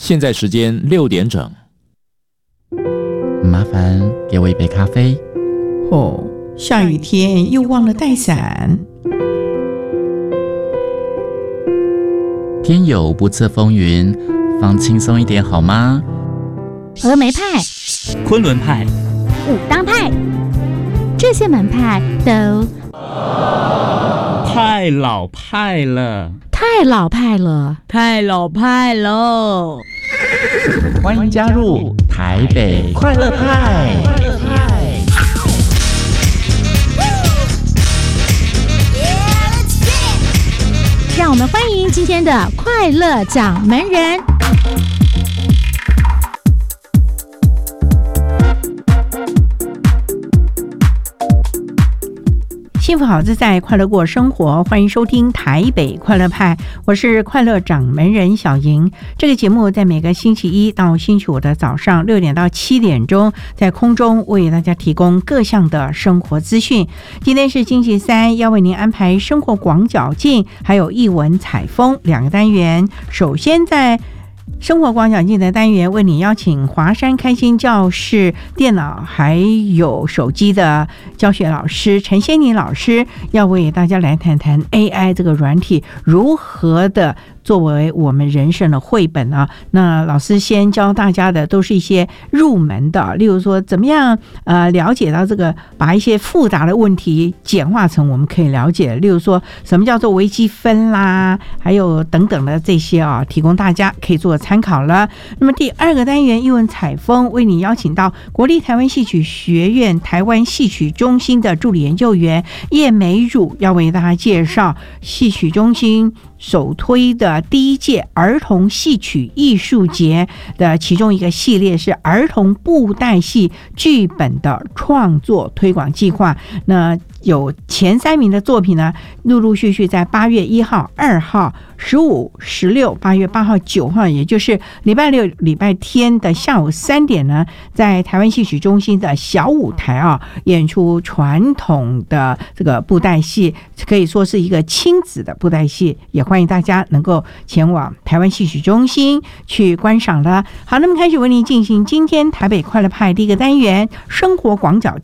现在时间6点整。 麻烦给我一杯咖啡。 哦，下雨天又忘了带伞。 天有不测风云，放轻松一点好吗？ 峨眉派、 昆仑派、 武当派，这些门派都太老派了， 太老派了， 太老派了！ 欢迎加入台北快乐派。 让我们欢迎今天的快乐掌门人。 幸福好自在，快乐过生活，欢迎收听台北快乐派，我是快乐掌门人小莹。这个节目在每个星期一到星期五的早上6点到7点钟，在空中为大家提供各项的生活资讯。今天是星期三，要为您安排生活广角镜还有艺文采风2个单元。首先在生活广角镜的单元，为你邀请华山开心教室电脑还有手机的教学老师陈仙妮老师，要为大家来谈谈 AI 这个软体如何的作为我们人生的绘本啊。那老师先教大家的都是一些入门的，例如说怎么样了解到这个，把一些复杂的问题简化成我们可以了解，例如说什么叫做微积分啦，还有等等的这些啊，提供大家可以做参考了。那么第2个单元艺文采风，为你邀请到国立台湾戏曲学院台湾戏曲中心的助理研究员叶美汝，要为大家介绍戏曲中心首推的第1届儿童戏曲艺术节的其中一个系列是儿童布袋戏剧本的创作推广计划。那有前3名的作品呢，陆陆续续在8月1号、2号、15、16、8月8号、9号，也就是礼拜六、礼拜天的下午3点呢，在台湾戏曲中心的小舞台啊，演出传统的这个布袋戏，可以说是一个亲子的布袋戏，也欢迎大家能够前往台湾戏曲中心去观赏了。好，那么开始为您进行今天台北快乐派第1个单元生活广角